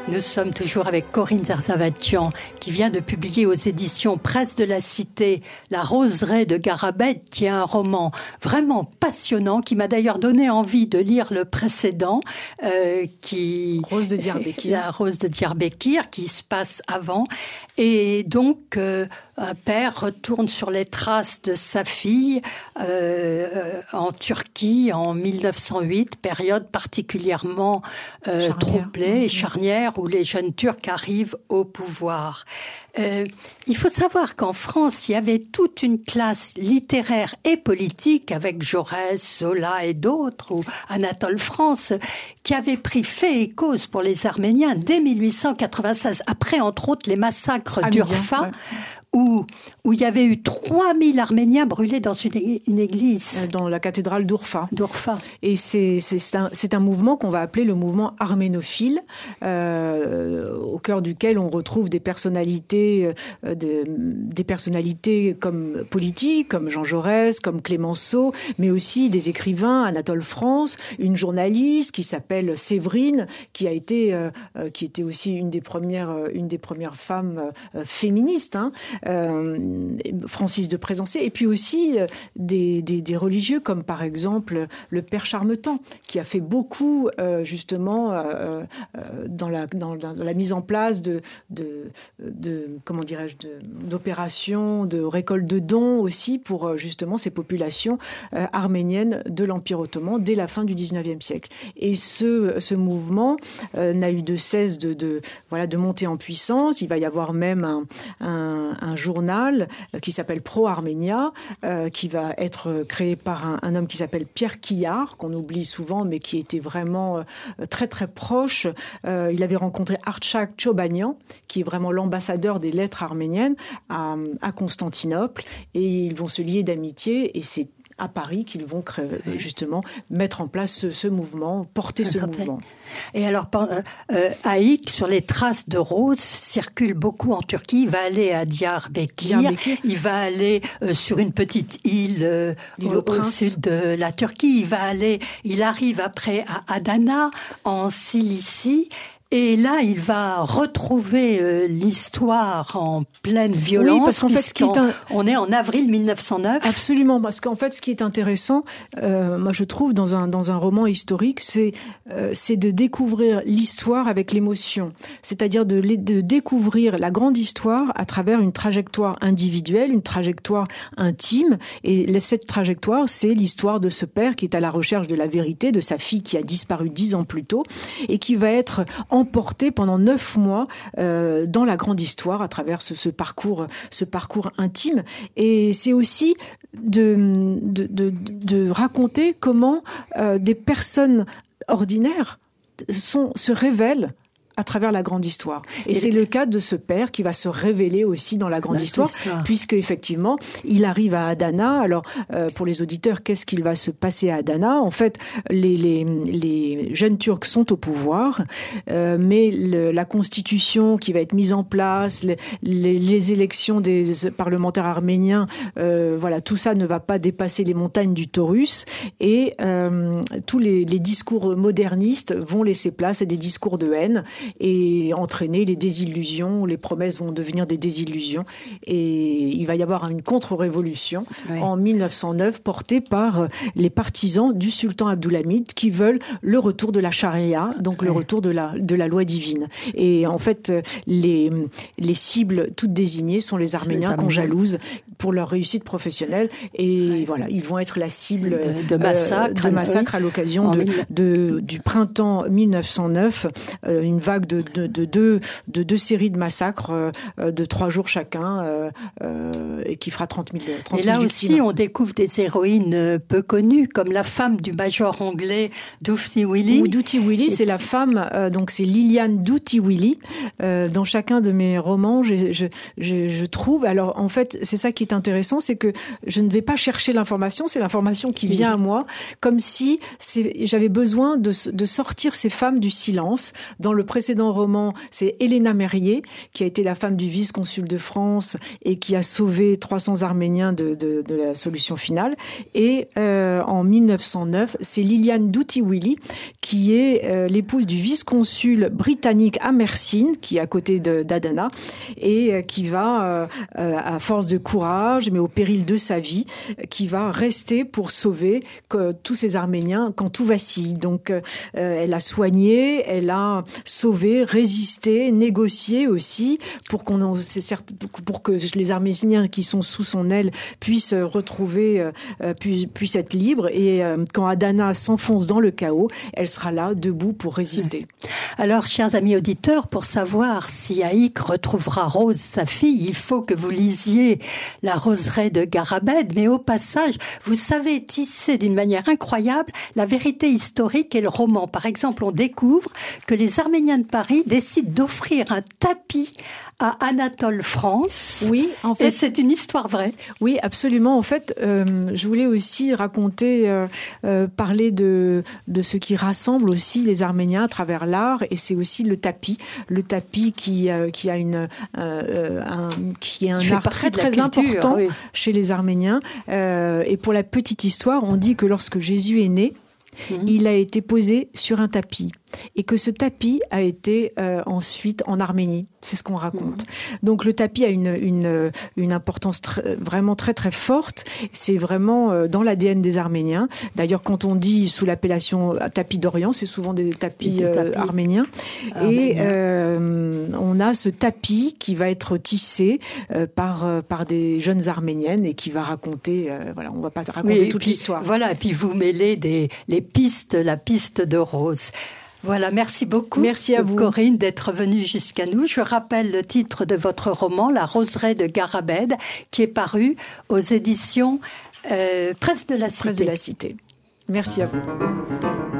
Nous sommes toujours avec Corinne Zarzavadjian qui vient de publier aux éditions Presse de la Cité La Roseraie de Garabed, qui est un roman vraiment passionnant, qui m'a d'ailleurs donné envie de lire le précédent, Rose de Diyarbekir. La Rose de Diyarbekir, qui se passe avant. Et donc, un père retourne sur les traces de sa fille en Turquie en 1908, période particulièrement troublée et charnière où les jeunes Turcs arrivent au pouvoir. Il faut savoir qu'en France, il y avait toute une classe littéraire et politique avec Jaurès, Zola et d'autres, ou Anatole France, qui avait pris fait et cause pour les Arméniens dès 1896, après entre autres les massacres d'Urfa, ouais. Où il y avait eu 3000 Arméniens brûlés dans une église. Dans la cathédrale d'Urfa. Et c'est un mouvement qu'on va appeler le mouvement arménophile, au cœur duquel on retrouve des personnalités comme politiques, comme Jean Jaurès, comme Clémenceau, mais aussi des écrivains, Anatole France, une journaliste qui s'appelle Séverine, qui était aussi une des premières femmes féministes, Francis de Présencier, et puis aussi des religieux comme par exemple le père Charmetan, qui a fait beaucoup justement dans la mise en place d'opérations de récolte de dons aussi pour justement ces populations arméniennes de l'Empire ottoman dès la fin du XIXe siècle. Et ce mouvement n'a eu de cesse de monter en puissance. Il va y avoir même un journal qui s'appelle Pro-Arménia, qui va être créé par un homme qui s'appelle Pierre Quillard, qu'on oublie souvent, mais qui était vraiment très très proche. Il avait rencontré Artshak Chobanian, qui est vraiment l'ambassadeur des lettres arméniennes à Constantinople, et ils vont se lier d'amitié, et c'est à Paris qu'ils vont justement mettre en place ce mouvement, porter ce mouvement. Et alors, Haïk, sur les traces de Rose, circule beaucoup en Turquie. Il va aller à Diyarbekir. Il va aller sur une petite île au sud de la Turquie. Il arrive après à Adana, en Cilicie. Et là, il va retrouver l'histoire en pleine violence. Oui, parce qu'en fait, on est en avril 1909. Absolument, parce qu'en fait, ce qui est intéressant, moi je trouve dans un roman historique, c'est de découvrir l'histoire avec l'émotion. C'est-à-dire de découvrir la grande histoire à travers une trajectoire individuelle, une trajectoire intime. Et cette trajectoire, c'est l'histoire de ce père qui est à la recherche de la vérité, de sa fille qui a disparu 10 ans plus tôt, et qui va être emporté pendant 9 mois dans la grande histoire à travers ce parcours intime. Et c'est aussi de raconter comment des personnes ordinaires se révèlent à travers la grande histoire. Et c'est le cas de ce père qui va se révéler aussi dans la grande histoire, puisque effectivement, il arrive à Adana. Alors, pour les auditeurs, qu'est-ce qu'il va se passer à Adana ? En fait, les jeunes Turcs sont au pouvoir, mais la constitution qui va être mise en place, les élections des parlementaires arméniens, tout ça ne va pas dépasser les montagnes du Taurus, et tous les discours modernistes vont laisser place à des discours de haine et entraîner les désillusions. Les promesses vont devenir des désillusions, et il va y avoir une contre-révolution en 1909 portée par les partisans du sultan Abdulhamid qui veulent le retour de la charia, donc le retour de la loi divine. Et en fait, les cibles toutes désignées sont les Arméniens qu'on jalouse pour leur réussite professionnelle, et voilà, ils vont être la cible de massacres à l'occasion du printemps 1909, une vague de deux séries de massacres de 3 jours chacun, et qui fera 30 000 victimes. Et là aussi, on découvre des héroïnes peu connues, comme la femme du major anglais Doughty Willie. Ou Doughty Willie, c'est la femme, donc c'est Liliane Doughty Willie. Dans chacun de mes romans, je trouve, alors en fait, c'est ça qui est intéressant, c'est que je ne vais pas chercher l'information, c'est l'information qui vient à moi, comme si j'avais besoin de sortir ces femmes du silence. Dans le précédent roman, c'est Helena Merrier, qui a été la femme du vice-consul de France et qui a sauvé 300 Arméniens de la solution finale. Et en 1909, c'est Liliane Doughty-Willy, qui est l'épouse du vice-consul britannique à Mersin, qui est à côté d'Adana, et qui va, à force de courage, mais au péril de sa vie, qui va rester pour sauver tous ces Arméniens quand tout vacille. Donc, elle a soigné, elle a sauvé, résisté, négocié aussi pour que les Arméniens qui sont sous son aile puissent retrouver, puissent être libres. Et quand Adana s'enfonce dans le chaos, elle sera là, debout pour résister. Alors, chers amis auditeurs, pour savoir si Haïk retrouvera Rose, sa fille, il faut que vous lisiez La roseraie de Garabed. Mais au passage, vous savez tisser d'une manière incroyable la vérité historique et le roman. Par exemple, on découvre que les Arméniens de Paris décident d'offrir un tapis à Anatole France. Oui, en fait. Et c'est une histoire vraie. Oui, absolument. En fait, je voulais aussi raconter, parler de ce qui rassemble aussi les Arméniens à travers l'art, et c'est aussi le tapis qui a qui est un art très très important chez les Arméniens. Et pour la petite histoire, on dit que lorsque Jésus est né, il a été posé sur un tapis. Et que ce tapis a été ensuite en Arménie. C'est ce qu'on raconte. Donc le tapis a une importance vraiment très très forte. C'est vraiment dans l'ADN des Arméniens. D'ailleurs, quand on dit sous l'appellation tapis d'Orient, c'est souvent des tapis arméniens. Et on a ce tapis qui va être tissé par des jeunes Arméniennes et qui va raconter. Voilà, on va pas raconter toute l'histoire. Voilà, et puis vous mêlez la piste de Rose. Voilà, merci beaucoup. Merci à vous, Corinne, d'être venue jusqu'à nous. Je rappelle le titre de votre roman, La roseraie de Garabed, qui est paru aux éditions Presse de la Cité. Presse de la Cité. Merci à vous.